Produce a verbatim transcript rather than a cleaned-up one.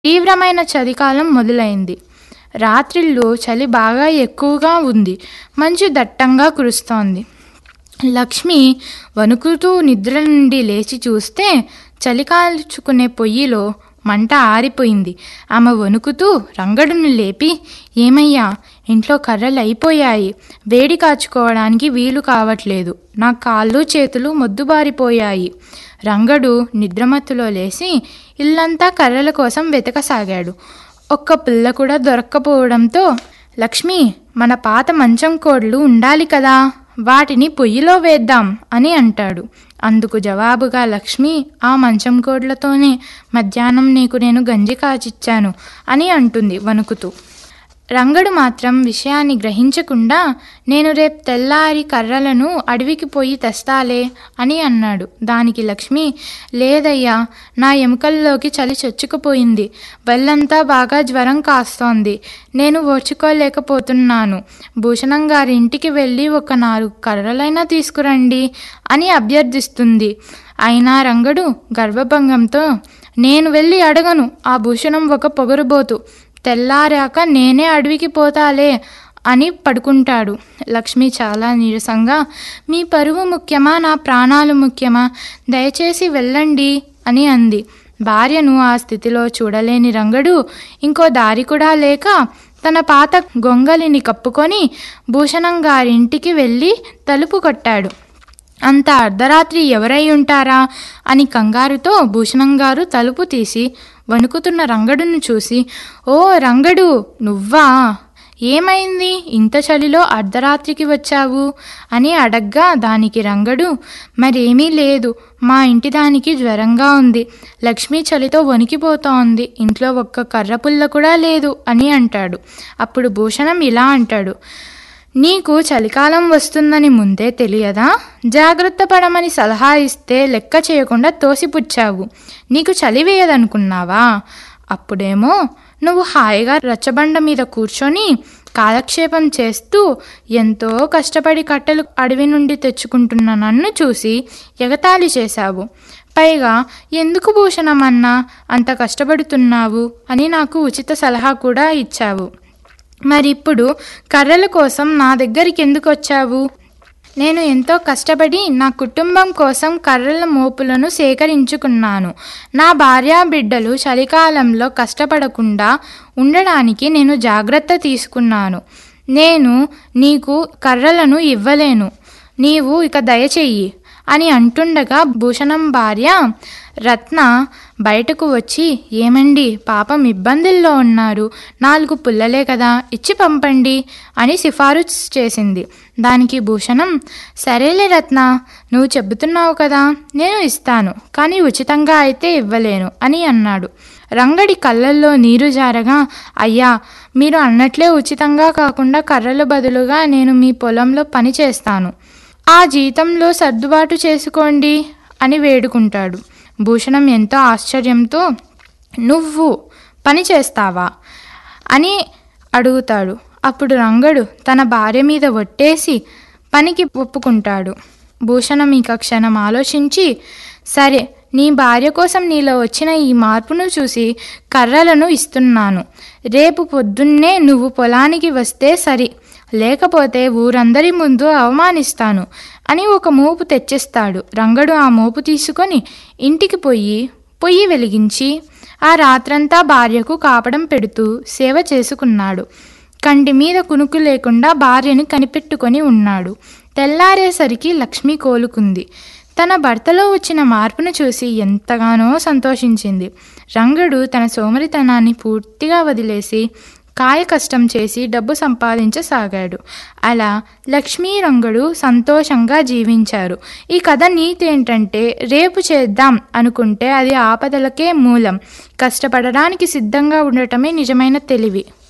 తీవ్రమైన చలికాలం మొదలైంది. రాత్రిళ్ళు చలి బాగా ఎక్కువగా ఉంది. మంచు దట్టంగా కురుస్తోంది. లక్ష్మి వణుకుతూ నిద్ర నుండి లేచి చూస్తే చలి కాల్చుకునే పొయ్యిలో మంట ఆరిపోయింది. ఆమె వణుకుతూ రంగడును లేపి, ఏమయ్యా, ఇంట్లో కర్రలు అయిపోయాయి, వేడి కాచుకోవడానికి వీలు కావట్లేదు, నా కాళ్ళు చేతులు మొద్దుబారిపోయాయి. రంగడు నిద్రమత్తులో లేచి ఇల్లంతా కర్రల కోసం వెతకసాగాడు. ఒక్క పిల్ల కూడా దొరక్కపోవడంతో, లక్ష్మి, మన పాత మంచం కోడ్లు ఉండాలి కదా, వాటిని పొయ్యిలో వేద్దాం అని అంటాడు. అందుకు జవాబుగా లక్ష్మి, ఆ మంచం కోడ్లతోనే మధ్యాహ్నం నీకు నేను గంజి కాచిచ్చాను అని అంటుంది వణుకుతూ. రంగడు మాత్రం విషయాన్ని గ్రహించకుండా, నేను రేపు తెల్లారి కర్రలను అడవికి పోయి తెస్తాలే అని అన్నాడు. దానికి లక్ష్మి, లేదయ్యా, నా ఎముకల్లోకి చలి చొచ్చుకుపోయింది, వల్లంతా బాగా జ్వరం కాస్తోంది, నేను ఓర్చుకోలేకపోతున్నాను, భూషణం గారి ఇంటికి వెళ్ళి ఒక నాలుగు కర్రలైనా తీసుకురండి అని అభ్యర్థిస్తుంది. అయినా రంగడు గర్వభంగంతో, నేను వెళ్ళి అడగను, ఆ భూషణం ఒక పొగరుబోతు, తెల్లారాక నేనే అడవికి పోతాలే అని పడుకుంటాడు. లక్ష్మి చాలా నీరసంగా, మీ పరువు ముఖ్యమా, నా ప్రాణాలు ముఖ్యమా, దయచేసి వెళ్ళండి అని అంది. భార్యను ఆ స్థితిలో చూడలేని రంగడు ఇంకో దారి కూడా లేక తన పాత గొంగలిని కప్పుకొని భూషణం గారింటికి వెళ్ళి తలుపు కొట్టాడు. అంత అర్ధరాత్రి ఎవరై ఉంటారా అని కంగారుతో భూషణం గారు తలుపు తీసి వణుకుతున్న రంగడును చూసి, ఓ రంగడు, నువ్వా, ఏమైంది, ఇంత చలిలో అర్ధరాత్రికి వచ్చావు అని అడగ్గా దానికి రంగడు, మరేమీ లేదు, మా ఇంటి దానికి జ్వరంగా ఉంది, లక్ష్మి చలితో వణికిపోతోంది, ఇంట్లో ఒక్క కర్రపుల్ల కూడా లేదు అని అంటాడు. అప్పుడు భూషణం ఇలా అంటాడు, నీకు చలికాలం వస్తుందని ముందే తెలియదా, జాగ్రత్త పడమని సలహా ఇస్తే లెక్క చేయకుండా తోసిపుచ్చావు, నీకు చలి వేయదనుకున్నావా, అప్పుడేమో నువ్వు హాయిగా రచ్చబండ మీద కూర్చొని కాలక్షేపం చేస్తూ ఎంతో కష్టపడి కట్టెలు అడవి నుండి తెచ్చుకుంటున్న నన్ను చూసి ఎగతాళి చేశావు, పైగా ఎందుకు భూషణమన్నా అంత కష్టపడుతున్నావు అని నాకు ఉచిత సలహా కూడా ఇచ్చావు, మరిప్పుడు కర్రల కోసం నా దగ్గరికి ఎందుకు వచ్చావు, నేను ఎంతో కష్టపడి నా కుటుంబం కోసం కర్రల మోపులను సేకరించుకున్నాను, నా భార్యా బిడ్డలు చలికాలంలో కష్టపడకుండా ఉండడానికి నేను జాగ్రత్త తీసుకున్నాను, నేను నీకు కర్రలను ఇవ్వలేను, నీవు ఇక దయచెయ్యి అని అంటుండగా భూషణం భార్య రత్న బయటకు వచ్చి, ఏమండి, పాపం ఇబ్బందుల్లో ఉన్నారు, నాలుగు పుల్లలే కదా, ఇచ్చి పంపండి అని సిఫారసు చేసింది. దానికి భూషణం, సరేలే రత్న, నువ్వు చెబుతున్నావు కదా, నేను ఇస్తాను, కానీ ఉచితంగా అయితే ఇవ్వలేను అని అన్నాడు. రంగడి కళ్ళల్లో నీరు జారగా, అయ్యా, మీరు అన్నట్లే ఉచితంగా కాకుండా కర్రల బదులుగా నేను మీ పొలంలో పని చేస్తాను, ఆ జీతంలో సర్దుబాటు చేసుకోండి అని వేడుకుంటాడు. భూషణం ఎంతో ఆశ్చర్యంతో, నువ్వు పని చేస్తావా అని అడుగుతాడు. అప్పుడు రంగడు తన భార్య మీద ఒట్టేసి పనికి ఒప్పుకుంటాడు. భూషణం ఇక క్షణం ఆలోచించి, సరే, నీ భార్య కోసం నీలో వచ్చిన ఈ మార్పును చూసి కర్రలను ఇస్తున్నాను, రేపు పొద్దున్నే నువ్వు పొలానికి వస్తే సరి, లేకపోతే ఊరందరి ముందు అవమానిస్తాను అని ఒక మోపు తెచ్చిస్తాడు. రంగడు ఆ మోపు తీసుకొని ఇంటికి పోయి పొయ్యి వెలిగించి ఆ రాత్రంతా భార్యకు కాపడం పెడుతూ సేవ చేసుకున్నాడు. కంటి మీద కునుకు లేకుండా భార్యను కనిపెట్టుకొని ఉన్నాడు. తెల్లారేసరికి లక్ష్మి కోలుకుంది. తన భర్తలో వచ్చిన మార్పును చూసి ఎంతగానో సంతోషించింది. రంగడు తన సోమరితనాన్ని పూర్తిగా వదిలేసి కాయ కష్టం చేసి డబ్బు సంపాదించసాగాడు. అలా లక్ష్మీ రంగడు సంతోషంగా జీవించారు. ఈ కథ నీతి ఏంటంటే, రేపు చేద్దాం అనుకుంటే అది ఆపదలకే మూలం, కష్టపడడానికి సిద్ధంగా ఉండటమే నిజమైన తెలివి.